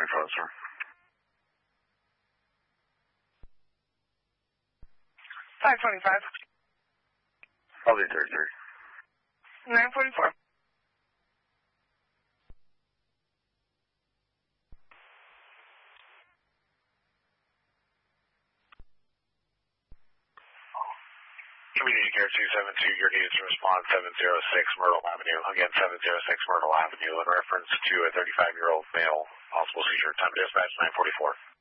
525, sir. I'll be 33. 944. Community Care 272, you're needed to respond 706 Myrtle Avenue. Again, 706 Myrtle Avenue in reference to a 35-year-old male. Possible seizure. Time to dispatch 944.